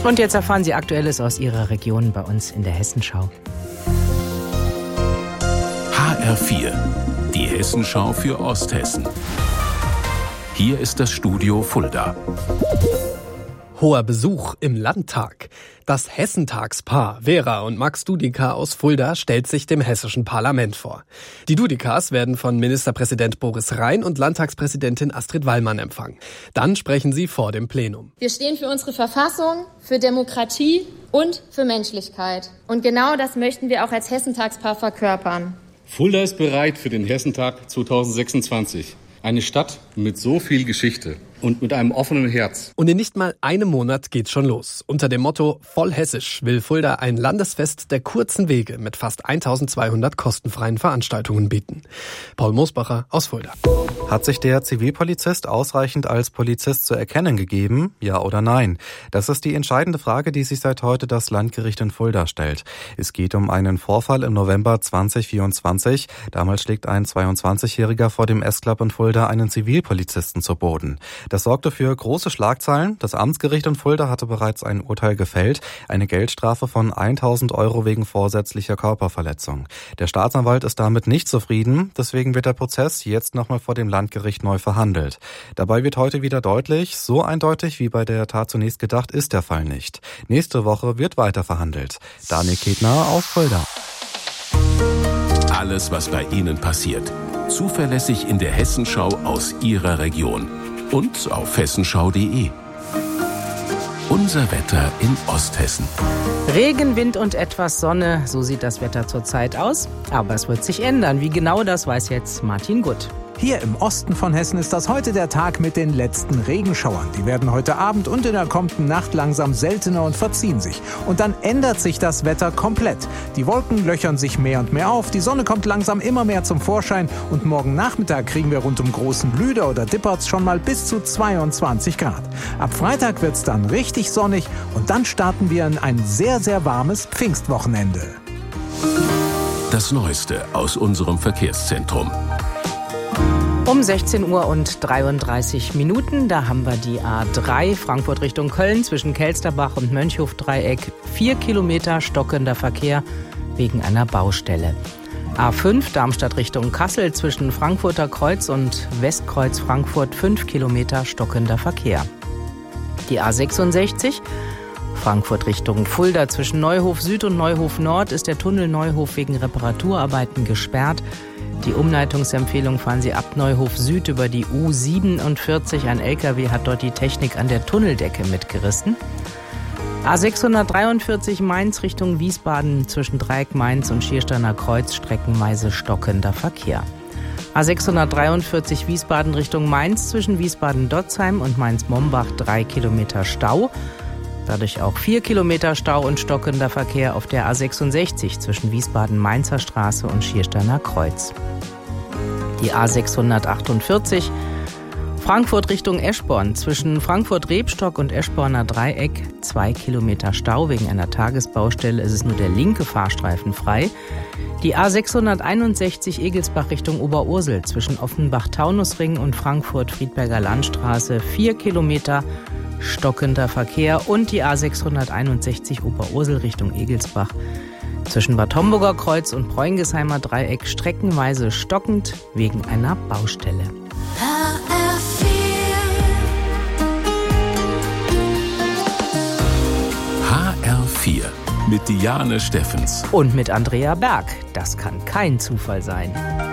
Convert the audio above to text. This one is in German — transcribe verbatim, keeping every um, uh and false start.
Und jetzt erfahren Sie Aktuelles aus Ihrer Region bei uns in der Hessenschau. H R vier, die Hessenschau für Osthessen. Hier ist das Studio Fulda. Hoher Besuch im Landtag. Das Hessentagspaar Vera und Max Dudika aus Fulda stellt sich dem hessischen Parlament vor. Die Dudikas werden von Ministerpräsident Boris Rhein und Landtagspräsidentin Astrid Wallmann empfangen. Dann sprechen sie vor dem Plenum. Wir stehen für unsere Verfassung, für Demokratie und für Menschlichkeit. Und genau das möchten wir auch als Hessentagspaar verkörpern. Fulda ist bereit für den Hessentag zweitausendsechsundzwanzig. Eine Stadt mit so viel Geschichte und mit einem offenen Herz. Und in nicht mal einem Monat geht's schon los. Unter dem Motto Voll Hessisch will Fulda ein Landesfest der kurzen Wege mit fast eintausendzweihundert kostenfreien Veranstaltungen bieten. Paul Mosbacher aus Fulda. Hat sich der Zivilpolizist ausreichend als Polizist zu erkennen gegeben? Ja oder nein? Das ist die entscheidende Frage, die sich seit heute das Landgericht in Fulda stellt. Es geht um einen Vorfall im November zweitausendvierundzwanzig. Damals schlägt ein zweiundzwanzigjähriger vor dem S-Club in Fulda einen Zivilpolizisten zu Boden. Das sorgte für große Schlagzeilen. Das Amtsgericht in Fulda hatte bereits ein Urteil gefällt. Eine Geldstrafe von tausend Euro wegen vorsätzlicher Körperverletzung. Der Staatsanwalt ist damit nicht zufrieden. Deswegen wird der Prozess jetzt nochmal vor dem Landgericht neu verhandelt. Dabei wird heute wieder deutlich, so eindeutig wie bei der Tat zunächst gedacht, ist der Fall nicht. Nächste Woche wird weiter verhandelt. Daniel Ketner aus Fulda. Alles, was bei Ihnen passiert. Zuverlässig in der Hessenschau aus Ihrer Region. Und auf hessenschau punkt de. Unser Wetter in Osthessen. Regen, Wind und etwas Sonne, so sieht das Wetter zurzeit aus. Aber es wird sich ändern. Wie genau, das weiß jetzt Martin Gutt. Hier im Osten von Hessen ist das heute der Tag mit den letzten Regenschauern. Die werden heute Abend und in der kommenden Nacht langsam seltener und verziehen sich. Und dann ändert sich das Wetter komplett. Die Wolken löchern sich mehr und mehr auf, die Sonne kommt langsam immer mehr zum Vorschein und morgen Nachmittag kriegen wir rund um Großen Blüder oder Dippertz schon mal bis zu zweiundzwanzig Grad. Ab Freitag wird's dann richtig sonnig und dann starten wir in ein sehr, sehr warmes Pfingstwochenende. Das Neueste aus unserem Verkehrszentrum. Um sechzehn Uhr und dreiunddreißig Minuten, da haben wir die A drei Frankfurt Richtung Köln zwischen Kelsterbach und Mönchhof-Dreieck. Vier Kilometer stockender Verkehr wegen einer Baustelle. A fünf Darmstadt Richtung Kassel zwischen Frankfurter Kreuz und Westkreuz Frankfurt. Fünf Kilometer stockender Verkehr. Die A sechsundsechzig Frankfurt Richtung Fulda zwischen Neuhof Süd und Neuhof Nord ist der Tunnel Neuhof wegen Reparaturarbeiten gesperrt. Die Umleitungsempfehlung: fahren Sie ab Neuhof Süd über die U siebenundvierzig. Ein L K W hat dort die Technik an der Tunneldecke mitgerissen. A sechshundertdreiundvierzig Mainz Richtung Wiesbaden zwischen Dreieck Mainz und Schiersteiner Kreuz streckenweise stockender Verkehr. A sechshundertdreiundvierzig Wiesbaden Richtung Mainz zwischen Wiesbaden-Dotzheim und Mainz-Mombach drei Kilometer Stau. Dadurch auch vier Kilometer Stau und stockender Verkehr auf der A sechsundsechzig zwischen Wiesbaden-Mainzer Straße und Schiersteiner Kreuz. Die A sechshundertachtundvierzig Frankfurt Richtung Eschborn zwischen Frankfurt-Rebstock und Eschborner Dreieck zwei Kilometer Stau. Wegen einer Tagesbaustelle ist es nur der linke Fahrstreifen frei. Die A sechshunderteinundsechzig Egelsbach Richtung Oberursel zwischen Offenbach-Taunusring und Frankfurt-Friedberger Landstraße vier Kilometer stockender Verkehr. Und die A sechshunderteinundsechzig Oberursel Richtung Egelsbach zwischen Bad Homburger Kreuz und Bräungesheimer Dreieck streckenweise stockend wegen einer Baustelle. H R vier mit Diane Steffens Und mit Andrea Berg. Das kann kein Zufall sein.